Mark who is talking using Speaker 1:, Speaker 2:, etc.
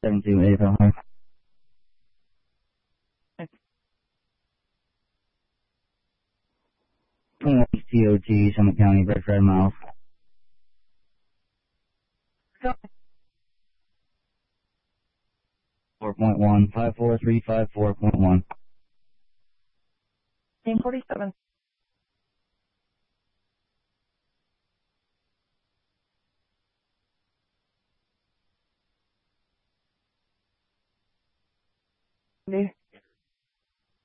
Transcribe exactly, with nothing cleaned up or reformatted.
Speaker 1: seven two eight five. T O T, Summit County, Berkshire Miles. four point one, five four three five four point one.
Speaker 2: Team forty-seven.